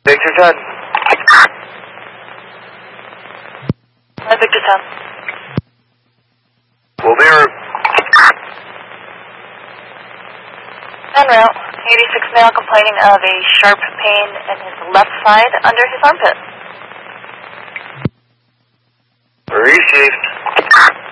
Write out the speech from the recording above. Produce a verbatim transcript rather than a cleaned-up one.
Victor ten. Hi, Victor ten. We'll be route. En route. eighty-six male complaining of a sharp pain in his left side under his armpit. Received.